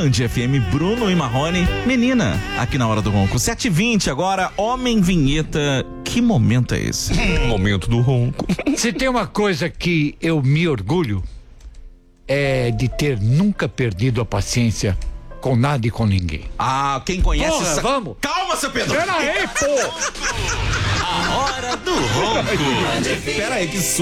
Band FM, Bruno e Marrone. Menina, aqui na Hora do Ronco. 7h20 agora, Homem Vinheta. Que momento é esse? Momento do ronco. Se tem uma coisa que eu me orgulho, é de ter nunca perdido a paciência com nada e com ninguém. Ah, quem conhece... Porra, vamos! Calma, seu Pedro! Pera aí, pô! A Hora do Ronco. Pera aí, que